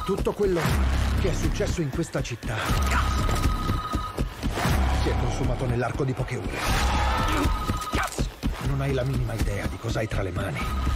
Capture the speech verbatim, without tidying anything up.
Tutto quello che è successo in questa città si è consumato nell'arco di poche ore. Non hai la minima idea di cosa hai tra le mani.